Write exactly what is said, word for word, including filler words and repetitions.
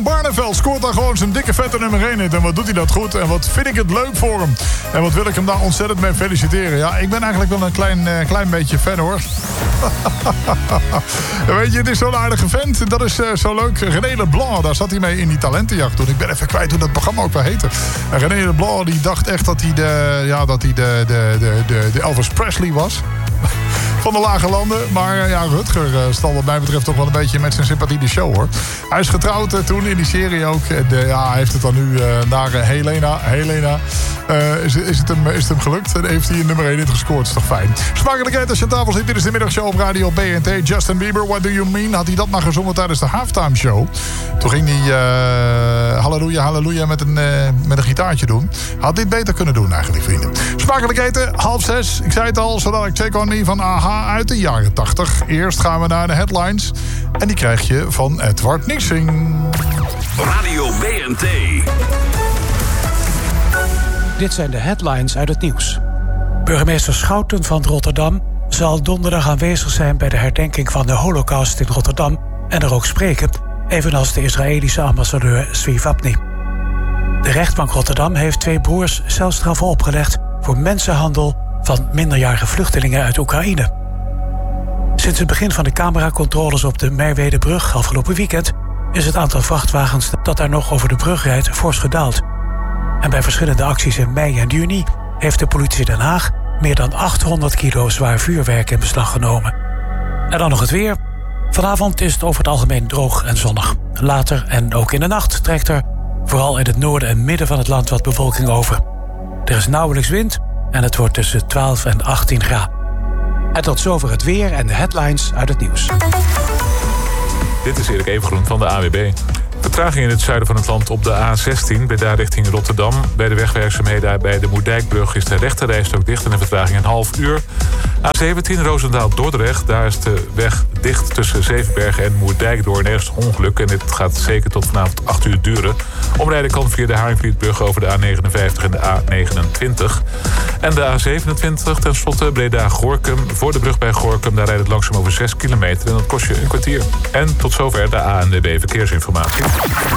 Barneveld scoort daar gewoon zijn dikke vette nummer één in. En wat doet hij dat goed? En wat vind ik het leuk voor hem. En wat wil ik hem daar ontzettend mee feliciteren. Ja, ik ben eigenlijk wel een klein, uh, klein beetje fan, hoor. Weet je, het is zo'n aardige vent. Dat is uh, zo leuk. René Leblanc, daar zat hij mee in die talentenjacht toen. Ik ben even kwijt hoe dat programma ook wel heette. En René Leblanc, die dacht echt dat hij de, ja, dat hij de, de, de, de, de Elvis Presley was. Van de lage landen. Maar ja, Rutger uh, stal wat mij betreft toch wel een beetje met zijn sympathie de show, hoor. Hij is getrouwd uh, toen in die serie ook. En uh, ja, hij heeft het dan nu uh, naar uh, Helena. Helena. Uh, is, is, het hem, is het hem gelukt? En heeft hij een nummer één in gescoord. Is toch fijn. Smakelijkheid als je aan tafel zit. Dit is de middagshow op radio B N T. Justin Bieber, What Do You Mean? Had hij dat maar gezongen tijdens de halftime show. Toen ging hij uh, halleluja, halleluja met een, uh, met een gitaartje doen. Had dit beter kunnen doen eigenlijk, vrienden. Smakelijk eten, half zes. Ik zei het al, zodat ik Check On Me van A H uit de jaren tachtig. Eerst gaan we naar de headlines. En die krijg je van Edward Nixing. Radio B N T. Dit zijn de headlines uit het nieuws. Burgemeester Schouten van Rotterdam zal donderdag aanwezig zijn bij de herdenking van de Holocaust in Rotterdam en er ook spreken, evenals de Israëlische ambassadeur Zvi Wapni. De rechtbank Rotterdam heeft twee broers celstraffen opgelegd voor mensenhandel van minderjarige vluchtelingen uit Oekraïne. Sinds het begin van de cameracontroles op de Merwedebrug afgelopen weekend is het aantal vrachtwagens dat daar nog over de brug rijdt fors gedaald. En bij verschillende acties in mei en juni heeft de politie Den Haag meer dan achthonderd kilo zwaar vuurwerk in beslag genomen. En dan nog het weer. Vanavond is het over het algemeen droog en zonnig. Later en ook in de nacht trekt er vooral in het noorden en midden van het land wat bewolking over. Er is nauwelijks wind en het wordt tussen twaalf en achttien graden. En tot zover het weer en de headlines uit het nieuws. Dit is Erik Evengroen van de A W B. Vertraging in het zuiden van het land op de A zestien, bij daar richting Rotterdam. Bij de wegwerkzaamheden bij de Moerdijkbrug is de rechterrijstrook dicht en de vertraging een half uur. A zeventien Roosendaal-Dordrecht, daar is de weg dicht tussen Zevenbergen en Moerdijk door een ernstig ongeluk. En dit gaat zeker tot vanavond acht uur duren. Omrijden kan via de Haringvlietbrug over de A negenenvijftig en de A negenentwintig. En de A zevenentwintig, tenslotte Breda-Gorinchem. Voor de brug bij Gorinchem, daar rijdt het langzaam over zes kilometer en dat kost je een kwartier. En tot zover de A N W B Verkeersinformatie.